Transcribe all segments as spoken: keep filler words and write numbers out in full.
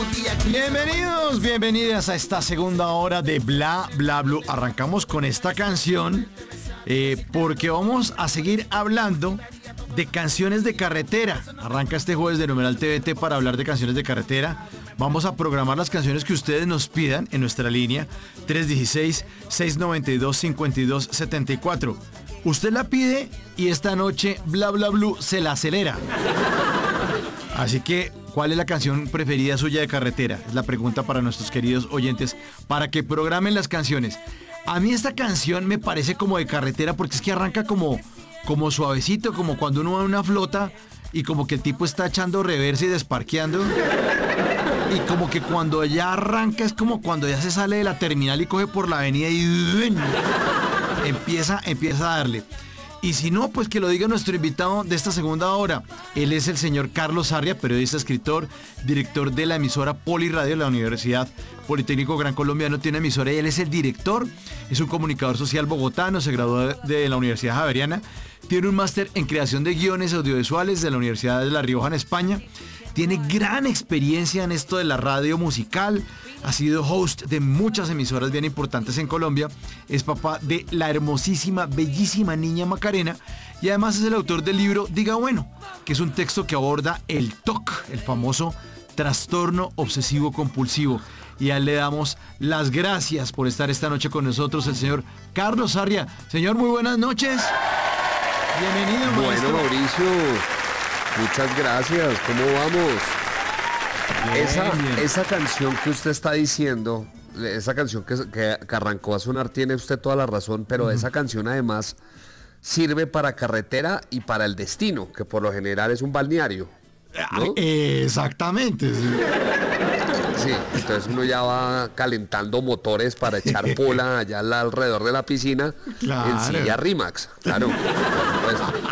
Bienvenidos, bienvenidas a esta segunda hora de Bla Bla Blue. Arrancamos con esta canción eh, porque vamos a seguir hablando de canciones de carretera. Arranca este jueves de Numeral T V T para hablar de canciones de carretera. Vamos a programar las canciones que ustedes nos pidan en nuestra línea tres uno seis, seis nueve dos, cinco dos siete cuatro. Usted la pide y esta noche Bla Bla Blue se la acelera. Así que, ¿cuál es la canción preferida suya de carretera? Es la pregunta para nuestros queridos oyentes, para que programen las canciones. A mí esta canción me parece como de carretera porque es que arranca como, como suavecito, como cuando uno va en una flota y como que el tipo está echando reversa y desparqueando. Y como que cuando ya arranca es como cuando ya se sale de la terminal y coge por la avenida y empieza, empieza a darle. Y si no, pues que lo diga nuestro invitado de esta segunda hora. Él es el señor Carlos Sarria, periodista, escritor, director de la emisora Poliradio de la Universidad Politécnico Gran Colombiano. Tiene emisora y él es el director. Es un comunicador social bogotano, se graduó de la Universidad Javeriana. Tiene un máster en creación de guiones audiovisuales de la Universidad de La Rioja en España. Tiene gran experiencia en esto de la radio musical. Ha sido host de muchas emisoras bien importantes en Colombia. Es papá de la hermosísima, bellísima niña Macarena. Y además es el autor del libro Diga Bueno, que es un texto que aborda el T O C, el famoso trastorno obsesivo compulsivo. Y a él le damos las gracias por estar esta noche con nosotros, el señor Carlos Sarria. Señor, muy buenas noches. Bienvenido, maestro. Bueno, Mauricio, muchas gracias. ¿Cómo vamos? Bien, esa, bien. esa canción que usted está diciendo, esa canción que, que, que arrancó a sonar, tiene usted toda la razón, pero uh-huh. esa canción además sirve para carretera y para el destino, que por lo general es un balneario, ¿no? Exactamente. Sí. Sí, entonces uno ya va calentando motores para echar pola allá alrededor de la piscina, claro. En silla Rimax, claro, por supuesto.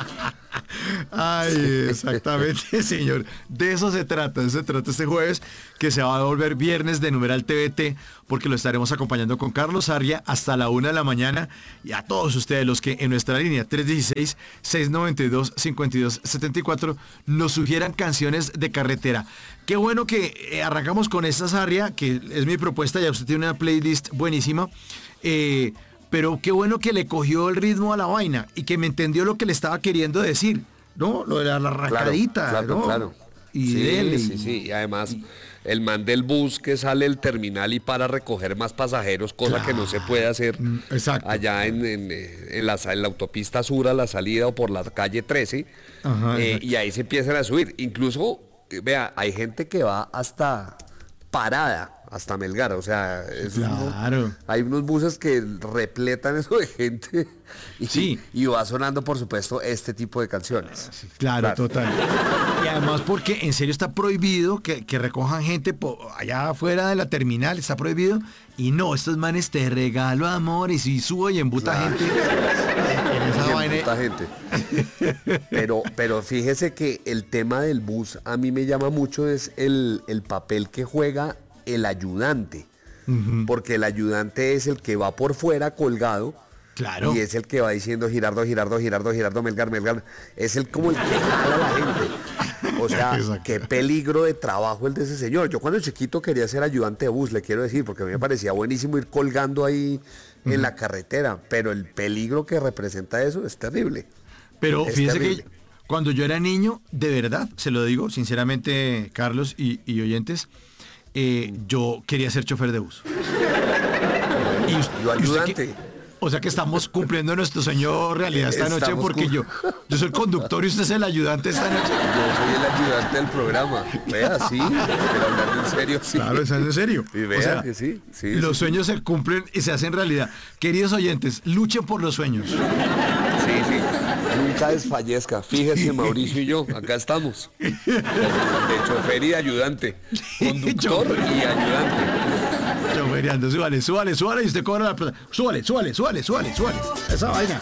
Ay, exactamente, señor. De eso se trata, de eso se trata este jueves, que se va a volver viernes de Numeral T V T, porque lo estaremos acompañando con Carlos Sarria hasta la una de la mañana. Y a todos ustedes los que en nuestra línea tres uno seis, seis nueve dos, cinco dos siete cuatro nos sugieran canciones de carretera. Qué bueno que eh, arrancamos con esta, Sarria, que es mi propuesta. Ya usted tiene una playlist buenísima. Eh, pero qué bueno que le cogió el ritmo a la vaina y que me entendió lo que le estaba queriendo decir, ¿no? Lo de la, la rajadita, claro, claro, ¿no? Claro. Y sí, dele, sí, sí, y además y... el man del bus que sale del terminal y para recoger más pasajeros, cosa claro. que no se puede hacer Exacto. allá en, en, en, la, en la autopista sur a la salida o por la calle trece, Ajá, eh, y ahí se empiezan a subir. Incluso, vea, hay gente que va hasta parada, hasta Melgar, o sea, es claro. uno, hay unos buses que repletan eso de gente y, sí. y va sonando, por supuesto, este tipo de canciones. Sí, claro, claro, total. Y además porque en serio está prohibido que, que recojan gente por allá afuera de la terminal, está prohibido, y no, estos manes te regalo amor, y si subo y embuta claro. gente. En esa y vaina. embuta gente. Pero, pero fíjese que el tema del bus a mí me llama mucho, es el, el papel que juega el ayudante, uh-huh. porque el ayudante es el que va por fuera colgado, claro. y es el que va diciendo Girardo, Girardo, Girardo, Girardo, Melgar, Melgar, es el como el que jala a la gente. O sea, Exacto. qué peligro de trabajo el de ese señor. Yo cuando chiquito quería ser ayudante de bus, le quiero decir, porque a mí me parecía buenísimo ir colgando ahí uh-huh. en la carretera, pero el peligro que representa eso es terrible. Pero es fíjese terrible. que cuando yo era niño, de verdad, se lo digo sinceramente, Carlos y, y oyentes, Eh, yo quería ser chofer de bus. Y usted, yo ayudante. Que, o sea que estamos cumpliendo nuestro sueño realidad esta estamos noche, porque yo, yo soy el conductor y usted es el ayudante esta noche. Yo soy el ayudante del programa. Vea, sí, pero hablando en serio, sí. Claro, es en serio. Y vea o sea, que sí, sí. Los sí, sueños sí. se cumplen y se hacen realidad. Queridos oyentes, luchen por los sueños. Sí, sí. Nunca desfallezca. Fíjese, Mauricio y yo, acá estamos. De chofer y ayudante. Conductor y ayudante. Chofereando, súbale, súbale, súbale y usted cobra la plata. Súbale, súbale, súbale, súbale, súbale. Esa vaina.